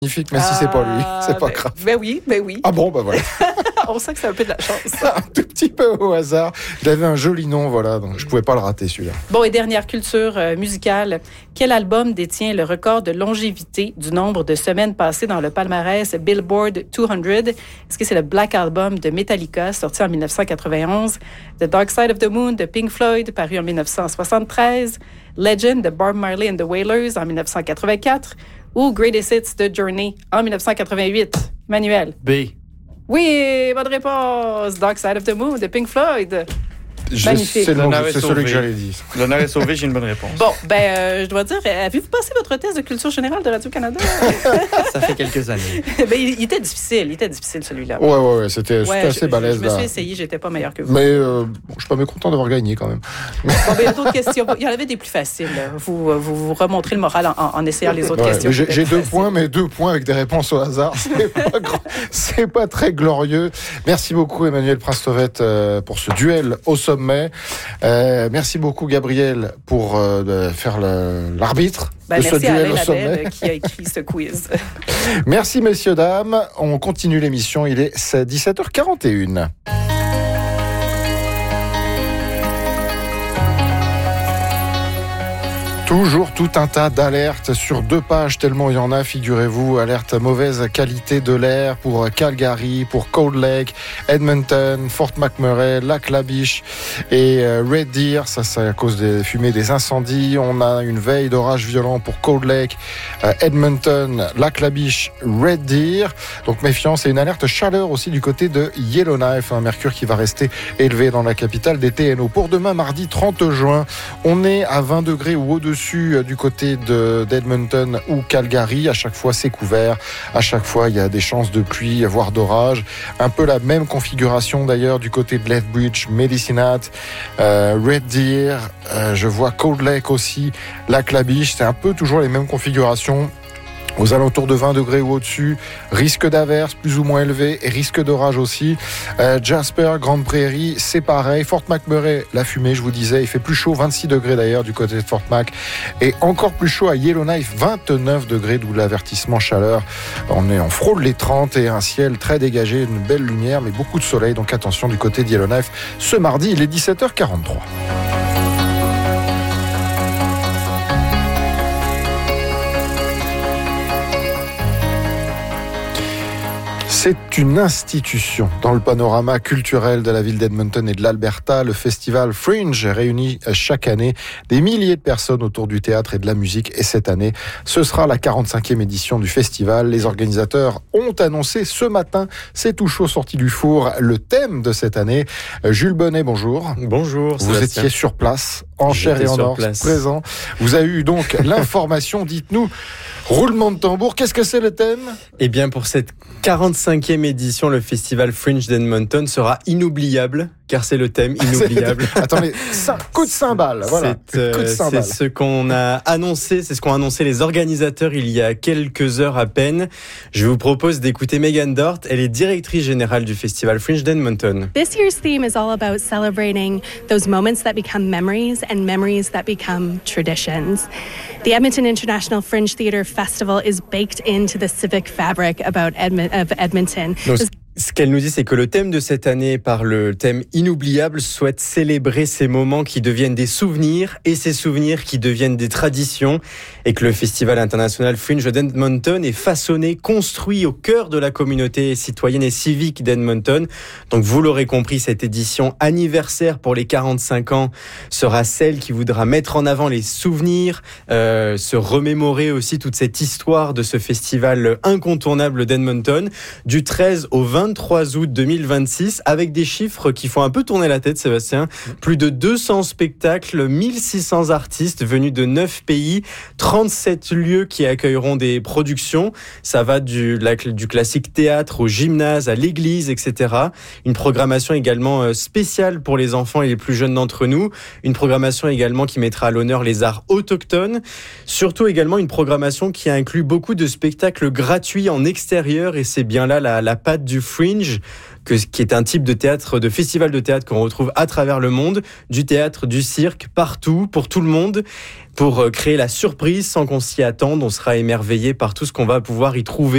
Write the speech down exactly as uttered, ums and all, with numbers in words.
magnifique, mais si c'est pas lui, c'est pas ben, grave. Ben oui, ben oui. Ah bon, bah voilà. On sent que c'est un peu de la chance. Un tout petit peu au hasard. Il avait un joli nom, voilà, donc je pouvais pas le rater celui-là. Bon, et dernière culture euh, musicale. Quel album détient le record de longévité du nombre de semaines passées dans le palmarès Billboard deux cents? Est-ce que c'est le Black Album de Metallica, sorti en dix-neuf cent quatre-vingt-onze, The Dark Side of the Moon de Pink Floyd, paru en dix-neuf cent soixante-treize, Legend de Bob Marley and the Wailers en dix-neuf cent quatre-vingt-quatre ou Greatest Hits de Journey en dix-neuf cent quatre-vingt-huit? Manuel. B. Oui, bonne réponse. Dark Side of the Moon de Pink Floyd. Je, Magnifique. c'est le nom, L'honneur est c'est celui sauvé. que j'allais dire. L'honneur est sauvé, j'ai une bonne réponse. Bon, ben, euh, je dois dire, avez-vous passé votre test de culture générale de Radio-Canada? Ça fait quelques années. ben, il, il était difficile, il était difficile celui-là. Ouais, ouais, ouais, c'était, Ouais, c'était assez je, balèze. Je, je me là. suis essayé, j'étais pas meilleur que vous. Mais euh, bon, je suis pas mécontent d'avoir gagné quand même. Bon, ben, il y a d'autres questions. Il y en avait des plus faciles. Vous vous, vous remontrez le moral en, en, en essayant les autres Ouais, questions. j'ai, j'ai deux faciles. points, mais deux points avec des réponses au hasard. C'est pas, grand- c'est pas très glorieux. Merci beaucoup, Emmanuel Prince-Tovette, euh, pour ce duel au sommet. Euh, merci beaucoup, Gabriel, pour euh, de faire le, l'arbitre Ben, de ce merci à duel Alain au Labelle sommet. qui a écrit ce quiz. Merci, messieurs, dames. On continue l'émission. Il est dix-sept heures quarante et une. Toujours tout un tas d'alertes sur deux pages, tellement il y en a, figurez-vous. Alerte mauvaise qualité de l'air pour Calgary, pour Cold Lake, Edmonton, Fort McMurray, Lac La Biche et Red Deer. Ça, c'est à cause des fumées des incendies. On a une veille d'orage violent pour Cold Lake, Edmonton, Lac La Biche, Red Deer. Donc méfiance, et une alerte chaleur aussi du côté de Yellowknife. Un mercure qui va rester élevé dans la capitale des T N O. Pour demain, mardi trente juin, on est à vingt degrés ou au-dessus du côté de, d'Edmonton ou Calgary. À chaque fois, c'est couvert. À chaque fois, il y a des chances de pluie, voire d'orage. Un peu la même configuration d'ailleurs du côté de Lethbridge, Medicine Hat, euh, Red Deer. Euh, je vois Cold Lake aussi, Lac La Biche. C'est un peu toujours les mêmes configurations. Aux alentours de vingt degrés ou au-dessus, risque d'averse plus ou moins élevé et risque d'orage aussi. Euh, Jasper, Grande Prairie, c'est pareil. Fort McMurray, la fumée, je vous disais, il fait plus chaud, vingt-six degrés d'ailleurs du côté de Fort Mac, et encore plus chaud à Yellowknife, vingt-neuf degrés, d'où l'avertissement chaleur. On est en frôle les trente et un ciel très dégagé, une belle lumière, mais beaucoup de soleil, donc attention du côté de Yellowknife. Ce mardi, il est dix-sept heures quarante-trois. C'est une institution dans le panorama culturel de la ville d'Edmonton et de l'Alberta. Le festival Fringe réunit chaque année des milliers de personnes autour du théâtre et de la musique. Et cette année, ce sera la quarante-cinquième édition du festival. Les organisateurs ont annoncé ce matin, c'est tout chaud sorti du four, le thème de cette année. Jules Bonnet, bonjour. Bonjour, Vous Sébastien. étiez sur place, en J'étais chair et en sur os, place. présent. Vous avez eu donc l'information. Dites-nous, roulement de tambour, qu'est-ce que c'est le thème ? Eh bien, pour cette quarante-cinquième édition, le festival Fringe d'Edmonton sera inoubliable, car c'est le thème inoubliable. Attendez, coup de cymbale, voilà. C'est, euh, Coup de c'est cymbale. ce qu'on a annoncé, c'est ce qu'ont annoncé les organisateurs il y a quelques heures à peine. Je vous propose d'écouter Megan Dort, elle est directrice générale du festival Fringe d'Edmonton. This year's theme is all about celebrating those moments that become memories and memories that become traditions. The Edmonton International Fringe Theatre Festival is baked into the civic fabric about Edmon- of Edmonton. Donc, ce qu'elle nous dit, c'est que le thème de cette année, par le thème inoubliable, souhaite célébrer ces moments qui deviennent des souvenirs et ces souvenirs qui deviennent des traditions, et que le Festival international Fringe d'Edmonton est façonné, construit au cœur de la communauté citoyenne et civique d'Edmonton. Donc vous l'aurez compris, cette édition anniversaire pour les quarante-cinq ans sera celle qui voudra mettre en avant les souvenirs, euh, se remémorer aussi toute cette histoire de ce festival incontournable d'Edmonton, du treize au vingt-trois août deux mille vingt-six, avec des chiffres qui font un peu tourner la tête, Sébastien. Plus de deux cents spectacles, mille six cents artistes venus de neuf pays, trente-sept lieux qui accueilleront des productions. Ça va du, la, du classique théâtre au gymnase, à l'église, et cetera. Une programmation également spéciale pour les enfants et les plus jeunes d'entre nous. Une programmation également qui mettra à l'honneur les arts autochtones. Surtout également une programmation qui inclut beaucoup de spectacles gratuits en extérieur, et c'est bien là la, la patte du Fringe. Fringe, que, qui est un type de théâtre, de festival de théâtre qu'on retrouve à travers le monde, du théâtre, du cirque, partout, pour tout le monde, pour créer la surprise sans qu'on s'y attende. On sera émerveillé par tout ce qu'on va pouvoir y trouver.